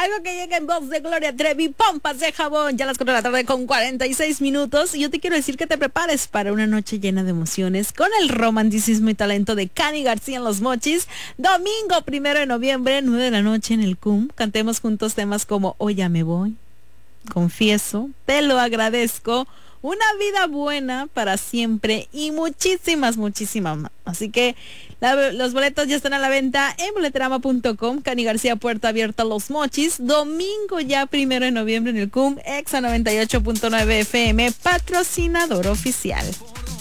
Algo que llega en voz de Gloria Trevi, Pompas de Jabón, ya a las 4 de la tarde con 46 minutos. Y yo te quiero decir que te prepares para una noche llena de emociones con el romanticismo y talento de Cani García en Los Mochis. Domingo 1 de noviembre, 9 de la noche en el CUM. Cantemos juntos temas como Hoy ya me voy, Confieso, Te lo agradezco, Una vida buena para siempre y muchísimas más. Así que los boletos ya están a la venta en boleterama.com. Cani García, puerta abierta a Los Mochis. Domingo ya 1 de noviembre en el CUM. Exa 98.9 FM, patrocinador oficial.